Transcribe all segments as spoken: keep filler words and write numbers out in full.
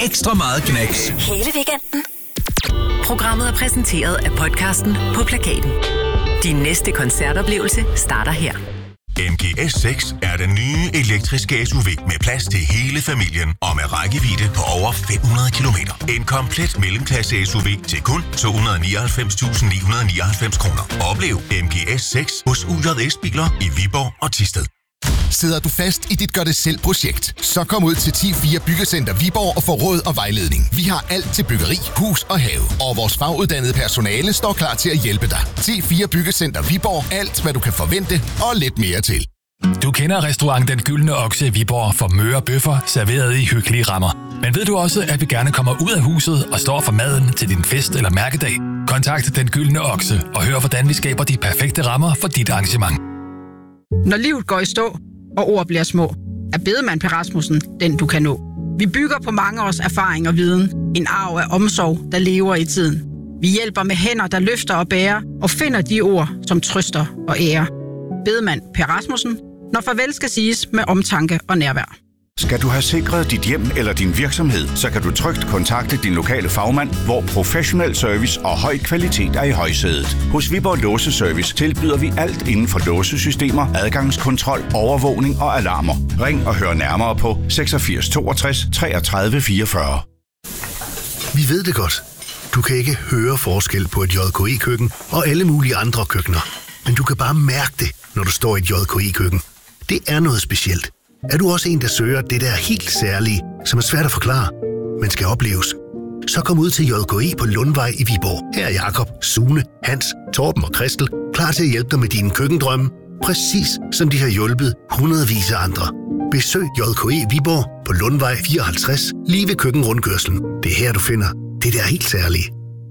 ekstra meget knas. Hele weekenden. Programmet er præsenteret af podcasten På Plakaten. Din næste koncertoplevelse starter her. M G S seks er den nye elektriske S U V med plads til hele familien og med rækkevidde på over fem hundrede kilometer. En komplet mellemklasse S U V til kun to hundrede nioghalvfems tusind ni hundrede nioghalvfems kroner. Oplev M G S seks hos U J S Biler i Viborg og Thisted. Sidder du fast i dit gør-det-selv-projekt? Så kom ud til ti fire Byggecenter Viborg og få råd og vejledning. Vi har alt til byggeri, hus og have. Og vores faguddannede personale står klar til at hjælpe dig. ti fire Byggecenter Viborg. Alt, hvad du kan forvente og lidt mere til. Du kender restaurant Den Gyldne Okse i Viborg for møre bøffer serveret i hyggelige rammer. Men ved du også, at vi gerne kommer ud af huset og står for maden til din fest eller mærkedag? Kontakt Den Gyldne Okse og hør, hvordan vi skaber de perfekte rammer for dit arrangement. Når livet går i stå, og ord bliver små, er Bedemann Per Rasmussen den, du kan nå. Vi bygger på mange års erfaring og viden. En arv af omsorg, der lever i tiden. Vi hjælper med hænder, der løfter og bærer, og finder de ord, som trøster og ærer. Bedemann Per Rasmussen, når farvel skal siges med omtanke og nærvær. Skal du have sikret dit hjem eller din virksomhed, så kan du trygt kontakte din lokale fagmand, hvor professionel service og høj kvalitet er i højsædet. Hos Viborg Låseservice tilbyder vi alt inden for låsesystemer, adgangskontrol, overvågning og alarmer. Ring og hør nærmere på seksogfirs toogtres treogtredive fireogfyrre. Vi ved det godt. Du kan ikke høre forskel på et J K E-køkken og alle mulige andre køkkener. Men du kan bare mærke det, når du står i et J K E-køkken. Det er noget specielt. Er du også en, der søger det der helt særlige, som er svært at forklare, men skal opleves? Så kom ud til J K E på Lundvej i Viborg. Her er Jakob, Sune, Hans, Torben og Christel klar til at hjælpe dig med dine køkkendrømme. Præcis som de har hjulpet hundredvis af andre. Besøg J K E Viborg på Lundvej fireoghalvtreds, lige ved køkkenrundkørslen. Det er her, du finder det der helt særlige.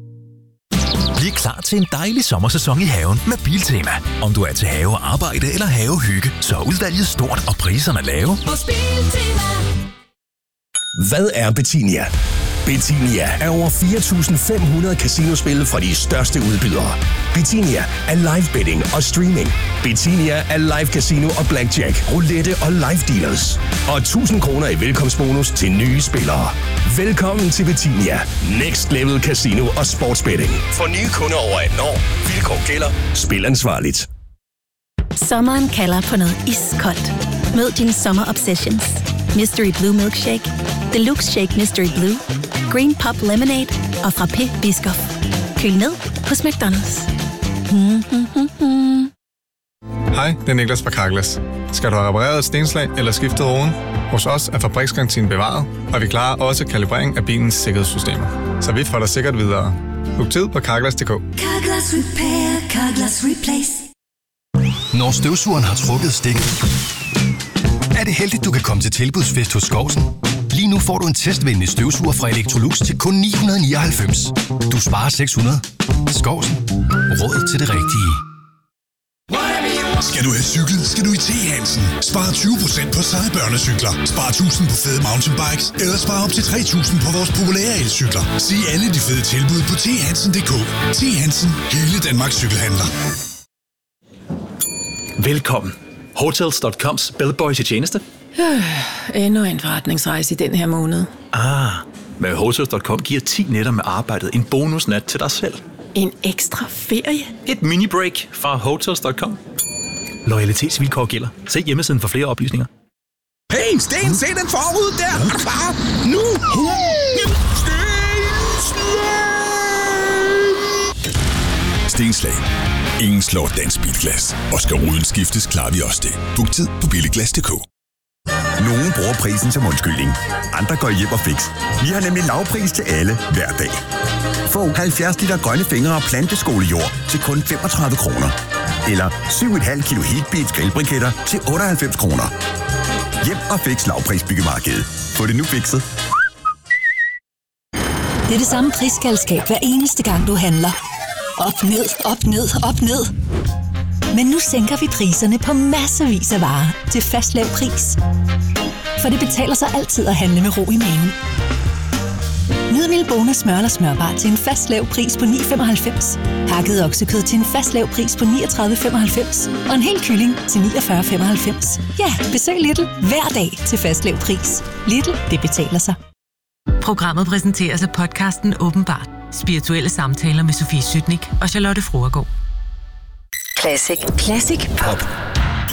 Bliv klar til en dejlig sommersæson i haven med Biltema. Om du er til have, arbejde eller havehygge, så er udvalget stort og priserne lave. Hvad er Bettinia? Bettinia er over fire tusind fem hundrede casinospil fra de største udbydere. Bettinia er live betting og streaming. Bettinia er live casino og blackjack, roulette og live dealers. Og tusind kroner i velkomstbonus til nye spillere. Velkommen til Bettinia. Next level casino og sportsbetting. For nye kunder over atten år. Vilkår gælder. Spil ansvarligt. Sommeren kalder på noget iskoldt. Mød din sommer obsessions. Mystery Blue Milkshake, Deluxe Shake Mystery Blue, Green Pop Lemonade og Frappé Biscoff. Køl ned hos McDonald's. Hej, det er Niklas fra Carglass. Skal du have repareret et stenslag eller skiftet roden? Hos os er fabriksgarantien bevaret, og vi klarer også kalibrering af bilens sikkerhedssystemer. Så vi får dig sikkert videre. Book tid på Carglass punktum d k. Carglass Repair, Carglass Replace. Når støvsugeren har trukket stikket, er det heldigt, du kan komme til tilbudsfest hos Skovsen. Lige nu får du en testvenlig støvsuger fra Electrolux til kun ni hundrede nioghalvfems. Du sparer seks hundrede. Skovsen. Råd til det rigtige. Skal du have cykel, skal du i T. Hansen. Spar tyve procent på seje børnecykler. Spar tusind på fede mountainbikes. Eller spar op til tre tusind på vores populære elcykler. Se alle de fede tilbud på t hansen punktum d k. T. Hansen. Hele Danmarks cykelhandler. Velkommen. Hotels punktum coms bellboy til tjeneste. Øh, endnu en forretningsrejse i den her måned. Ah, med Hotels punktum com giver ti nætter med arbejdet en bonusnat til dig selv. En ekstra ferie? Et mini-break fra Hotels punktum com. Loyalitetsvilkår gælder. Se hjemmesiden for flere oplysninger. Hey, Sten, se den forud der! Klar, nu! Stenslag. Ingen slår dansk bilglas. Og skal ruden skiftes, klarer vi også det. Book tid på billiglas punktum d k. Nogle bruger prisen som undskyldning. Andre går hjem og fix. Vi har nemlig lavpris til alle hver dag. Få halvfjerds liter grønne fingre og planteskolejord til kun femogtredive kroner. Eller syv komma fem kilo Heatbeats grillbriketter til otteoghalvfems kroner. Hjem og fix lavprisbyggemarkedet. Få det nu fikset. Det er det samme prisgalskab hver eneste gang, du handler. Op, ned, op, ned, op, ned. Men nu sænker vi priserne på massevis af varer til fast lav pris. For det betaler sig altid at handle med ro i maven. Nyd Milbona smør eller smørbar til en fast lav pris på ni komma femoghalvfems. Hakket oksekød til en fast lav pris på niogtredive komma femoghalvfems. Og en hel kylling til niogfyrre komma femoghalvfems. Ja, besøg Lidl hver dag til fast lav pris. Lidl, det betaler sig. Programmet præsenteres af podcasten Åbenbart. Spirituelle samtaler med Sofie Sytnik og Charlotte Fruergaard. Classic. Classic Pop.